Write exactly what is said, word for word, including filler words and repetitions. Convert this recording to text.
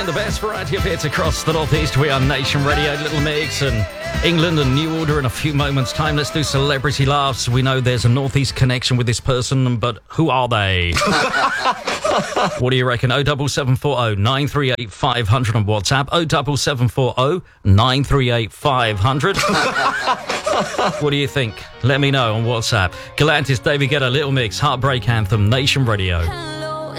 The best variety of hits across the Northeast. We are Nation Radio, Little Mix and England and New Order in a few moments' time. Let's do celebrity laughs. We know there's a Northeast connection with this person, but who are they? What do you reckon? oh seven seven four oh nine three eight five hundred on WhatsApp. oh seven seven four oh nine three eight five hundred. What do you think? Let me know on WhatsApp. Galantis, David Guetta, Little Mix, Heartbreak Anthem, Nation Radio.